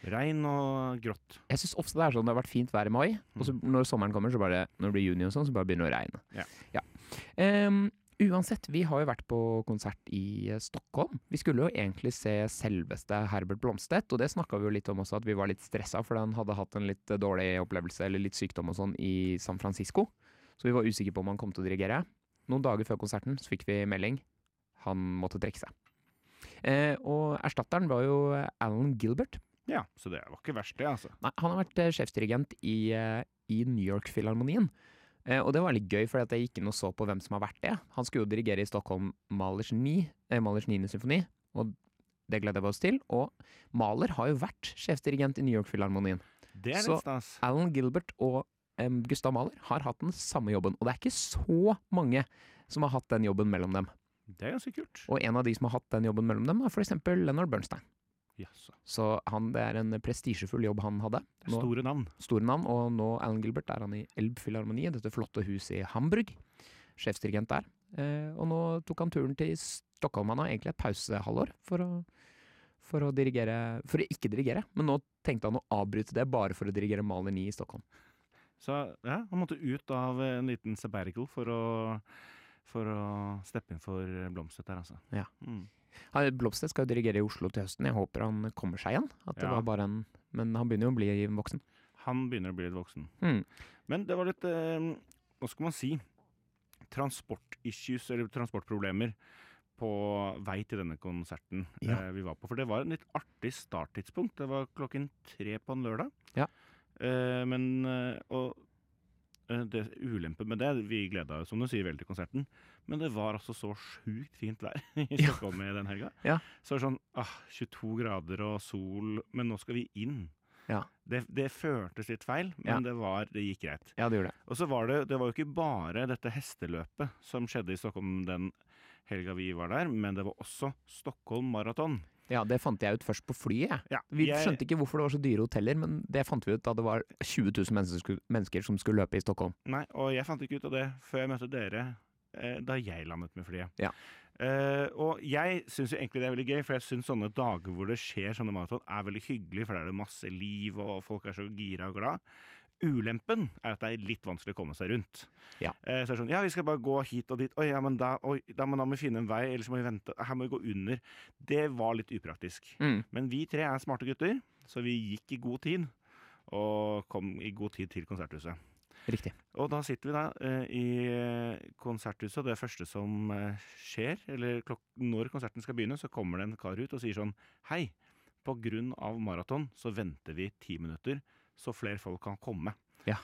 Regn og grått. Jeg synes ofte det er sånn, det har vært fint vær i mai, og så når sommeren kommer, så bare, når det blir juni og sånn, så bare begynner det å regne. Ja. Uansett, vi har jo vært på konsert i Stockholm. Vi skulle jo egentlig se selveste Herbert Blomstedt, og det snakket vi jo litt om også, at vi var litt stresset, fordi han hadde hatt en litt dårlig opplevelse, eller litt sykdom og sånn, i San Francisco. Så vi var usikre på om han kom til å dirigere. Noen dager før konserten så fikk vi melding. Han måtte trekke seg. Og erstatteren var jo Alan Gilbert. Ja, så det var ikke verst det, altså. Nei, han har vært sjefsdirigent i New York-filharmonien. Og det var litt gøy, for jeg gikk inn og så på hvem som har vært det. Han skulle jo dirigere i Stockholm Mahlers 9. symfoni, og det gleder vi oss til. Og Mahler har jo vært sjefsdirigent i New York-filharmonien. Det er Så litt stas. Alan Gilbert og Gustav Mahler har hatt den samme jobben, og det er ikke så mange som har hatt den jobben mellom dem. Det er ganske kult. Og en av de som har hatt den jobben mellom dem, er for eksempel Leonard Bernstein. Jaså. Så det er en prestisjefull jobb han hadde. Store navn. Store navn, og nå Alan Gilbert er han i Elbphilharmonie, dette flotte huset i Hamburg. Sjefsdirigent der. Og nå tok han turen til Stockholm. Han har egentlig et pausehalvår for å dirigere, for å ikke dirigere. Men nå tenkte han å avbryte det bare for å dirigere Mahler 9 i Stockholm. Så ja, han måtte ut av en liten sabbatical for å steppe inn for Blomstedt der, altså. Ja. Mm. Blomstedt skal jo dirigere i Oslo til høsten. Jeg håper han kommer seg igjen. At det Ja. var bare men han begynner jo å bli voksen. Han begynner å bli litt voksen. Mm. Men det var litt, hva skal man si, transportissues, eller transportproblemer på vei til denne konserten vi var på. For det var en litt artig starttidspunkt. Det var 3:00 på en lørdag. Ja. Og det ulempe med det, vi gledet oss, som du sier, veldig til konserten, men det var altså så sjukt fint vær i Stockholm i den helga. Ja. Så sånn, 22 grader og sol, men nå skal vi inn. Ja. Det føltes litt feil, men det gikk greit. Ja, det gjorde det. Og så var det var jo ikke bare dette hesteløpet som skjedde i Stockholm den helga vi var der, men det var også Stockholm Marathon. Ja, det fant jeg ut først på flyet. Ja. Ja, Vi skjønte ikke hvorfor det var så dyre hoteller, men det fant vi ut da det var 20 000 mennesker som skulle løpe i Stockholm. Nei, og jeg fant ikke ut av det før jeg møtte dere da jeg landet med flyet. Ja. Og jeg synes jo egentlig det er veldig gøy, for jeg synes sånne dager hvor det skjer sånne maraton er veldig hyggelig, for der er det masse liv, og folk er så gira og glad. Ulempen er at det er litt vanskelig å komme seg rundt. Ja. Så er det sånn, vi skal bare gå hit og dit. Da må vi finne en vei, eller så må vi vente. Her må vi gå under. Det var litt upraktisk. Mm. Men vi 3 er smarte gutter, så vi gikk i god tid, og kom i god tid til konserthuset. Riktig. Og da sitter vi da i konserthuset, og det første som skjer, eller når konserten skal begynne, så kommer det en kar ut og sier sånn, hei, på grunn av maraton så venter vi 10 minutter, så flere folk kan komme. Ja.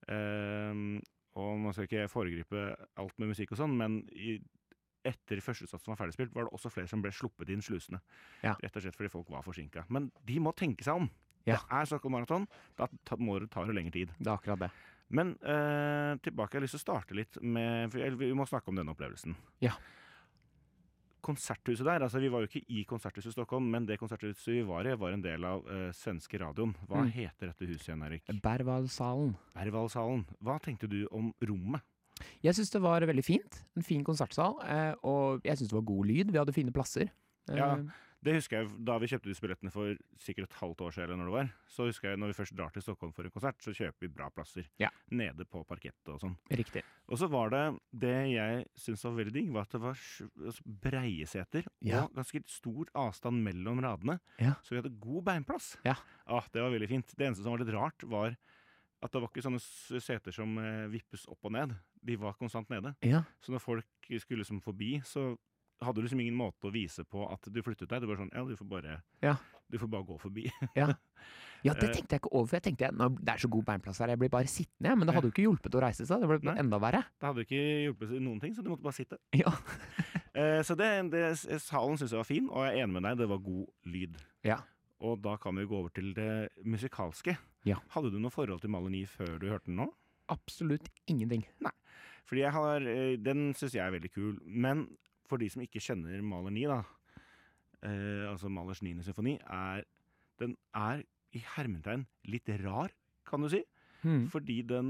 Og man skal ikke foregripe alt med musikk og sånn, men etter første sats som var ferdigspilt, var det også flere som ble sluppet inn slusene. Ja. Rett og slett fordi folk var forsinket. Men de må tenke seg om. Ja. Det er Stockholm Marathon, da tar det lengre tid. Det er akkurat det. Men tilbake, jeg har lyst til å starte litt med, for vi må snakke om denne opplevelsen. Ja. Konserthuset der, altså vi var jo ikke i konserthuset i Stockholm, men det konserthuset vi var i, var en del av svenske radioen. Hva heter dette huset igjen, Erik? Berwaldhallen. Berwaldhallen. Hva tenkte du om rommet? Jeg synes det var veldig fint. En fin konsertsal, og jeg synes det var god lyd. Vi hadde fine plasser. Ja, det husker jeg da vi kjøpte disse billettene for sikkert et halvt år siden, eller når det var. Så husker jeg når vi først drar til Stockholm for en konsert, så kjøper vi bra plasser. Ja. Nede på parkettet og sånn. Riktig. Og så var det jeg synes var veldig digg, var at det var breie seter, Ja. og ganske stor avstand mellom radene. Ja. Så vi hadde god beinplass. Ja. Det var veldig fint. Det eneste som var litt rart var at det var ikke sånne seter som vippes opp og ned. De var konstant nede. Ja. Så når folk skulle liksom forbi, så hadde du liksom ingen måte å vise på at du flyttet deg. Det var sånn, du får bare gå forbi. Ja, det tenkte jeg ikke over, for jeg tenkte det er så god beinplass her, jeg blir bare sittende, men det hadde jo ikke hjulpet å reise seg, det ble enda verre. Det hadde ikke hjulpet noen ting, så du måtte bare sitte. Ja. Så salen synes jeg var fin, og jeg er enig med deg, det var god lyd. Ja. Og da kan vi gå over til det musikalske. Ja. Hadde du noe forhold til Mahler 9 før du hørte den nå? Absolutt ingenting. Nei, fordi den synes jeg er veldig kul, men for de som ikke kjenner Mahler 9 da, altså Mahlers 9. symfoni, den er i hermetegn litt rar, kan du si. Fordi den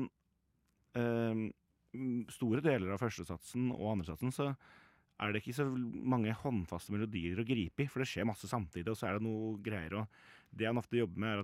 store deler av første satsen og andre satsen, så er det ikke så mange håndfaste melodier å gripe i, for det skjer masse samtidig, og så er det noe greier, og det han ofte jobber med er